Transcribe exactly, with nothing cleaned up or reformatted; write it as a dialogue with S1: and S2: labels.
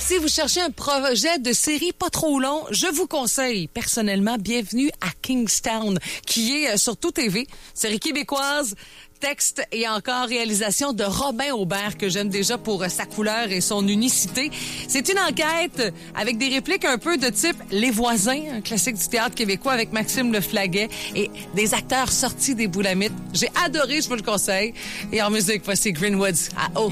S1: Si vous cherchez un projet de série pas trop long, je vous conseille personnellement Bienvenue à Kingstown, qui est sur Tout T V, série québécoise. Texte et encore réalisation de Robin Aubert, que j'aime déjà pour sa couleur et son unicité. C'est une enquête avec des répliques un peu de type Les Voisins, un classique du théâtre québécois avec Maxime Leflaguet et des acteurs sortis des Boulamites. J'ai adoré, je vous le conseille. Et en musique, voici Greenwoods à O.